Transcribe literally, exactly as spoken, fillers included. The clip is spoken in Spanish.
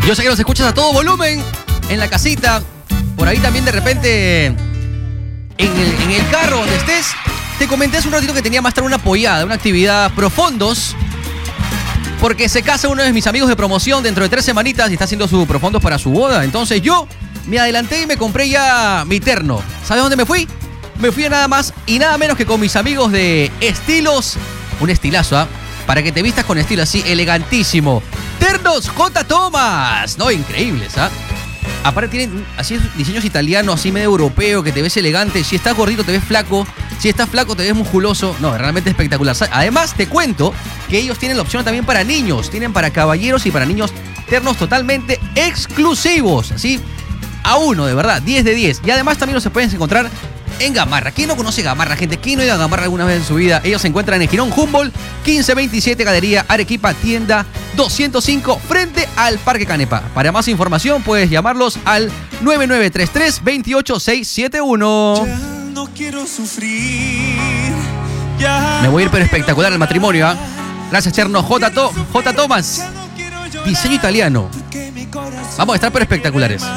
Yo sé que nos escuchas a todo volumen, en la casita, por ahí también de repente, en el, en el carro donde estés. Te comenté hace un ratito que tenía más tarde una pollada, una actividad profundos, porque se casa uno de mis amigos de promoción dentro de tres semanitas y está haciendo su profundos para su boda. Entonces yo me adelanté y me compré ya mi terno. ¿Sabes dónde me fui? Me fui a nada más y nada menos que con mis amigos de Estilos. Un estilazo, ¿ah? ¿eh? Para que te vistas con estilo así, elegantísimo. Ternos J. Thomas. No, increíbles, ¿ah? ¿eh? Aparte tienen así diseños italianos, así medio europeo, que te ves elegante. Si estás gordito te ves flaco. Si estás flaco te ves musculoso. No, realmente espectacular. Además te cuento que ellos tienen la opción también para niños. Tienen para caballeros y para niños ternos totalmente exclusivos. Así, a uno, de verdad, diez de diez. Y además también los puedes encontrar en Gamarra. ¿Quién no conoce Gamarra, gente? ¿Quién no ha ido a Gamarra alguna vez en su vida? Ellos se encuentran en Girón Humboldt, quince veintisiete, Galería Arequipa, tienda doscientos cinco, frente al Parque Canepa. Para más información puedes llamarlos al nueve nueve tres tres, dos ocho seis siete uno. Ya no quiero sufrir. Ya Me voy a ir, pero no quiero espectacular el matrimonio, ¿ah? llorar. Gracias, Cherno J. To- J. Thomas. Ya no quiero llorar, Diseño italiano. porque mi corazón Vamos a estar pero espectaculares.